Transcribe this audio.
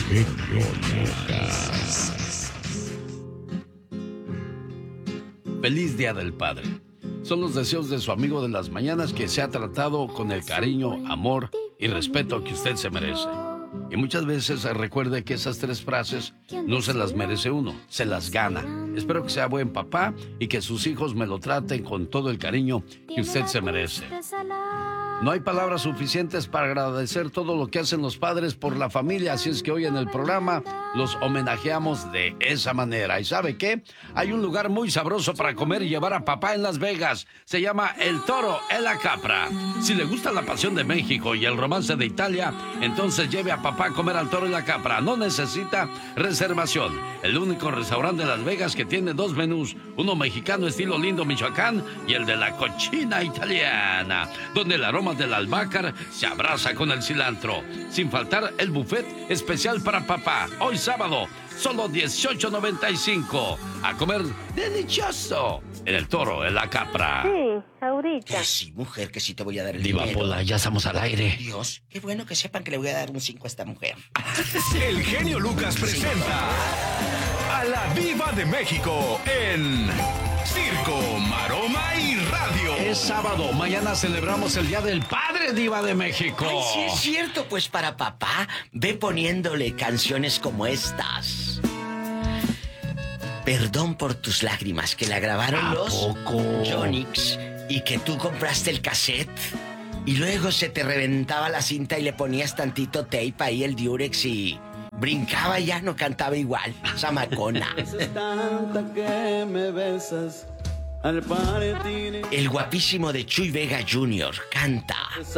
genio Lucas. Feliz Día del Padre. Son los deseos de su amigo de las mañanas, que se ha tratado con el cariño, amor y respeto que usted se merece. Y muchas veces recuerde que esas tres frases no se las merece uno, se las gana. Espero que sea buen papá y que sus hijos me lo traten con todo el cariño que usted se merece. No hay palabras suficientes para agradecer todo lo que hacen los padres por la familia, así es que hoy en el programa los homenajeamos de esa manera. ¿Y sabe qué? Hay un lugar muy sabroso para comer y llevar a papá en Las Vegas. Se llama El Toro en la Capra. Si le gusta la pasión de México y el romance de Italia, entonces lleve a papá a comer al Toro en la Capra. No necesita reservación. El único restaurante de Las Vegas que tiene dos menús, uno mexicano estilo Lindo, Michoacán, y el de la cochina italiana, donde el aroma del albahaca se abraza con el cilantro. Sin faltar el buffet especial para papá. Hoy sábado, solo $18.95. A comer delicioso en El Toro, en la Capra. Sí, ahorita. Que sí, mujer, que sí te voy a dar el Diva dinero. Pola, ya estamos al aire. Dios, qué bueno que sepan que le voy a dar un 5 a esta mujer. El genio Lucas presenta a la Diva de México en Circo, Maroma y Radio. Es sábado, mañana celebramos el Día del Padre, Diva de México. Ay, sí es cierto, pues para papá, ve poniéndole canciones como estas. Perdón por tus lágrimas, que la grabaron ¿A los poco? Jonix, y que tú compraste el cassette y luego se te reventaba la cinta y le ponías tantito tape ahí, el Durex, y brincaba y ya no cantaba igual. Zamacona. Tanta que me besas al parecer. El guapísimo de Chuy Vega Jr. canta.